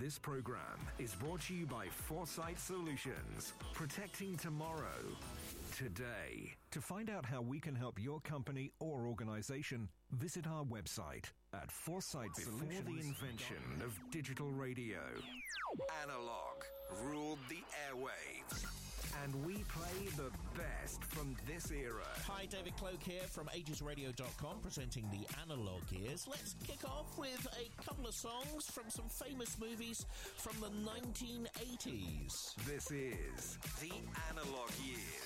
This program is brought to you by Foresight Solutions, protecting tomorrow, today. To find out how we can help your company or organization, visit our website at Foresight Solutions. Before the invention of digital radio, analog ruled the airwaves. And we play the best from this era. Hi, David Cloak here from agesradio.com, presenting the Analog Years. Let's kick off with a couple of songs from some famous movies from the 1980s. This is the Analog Years.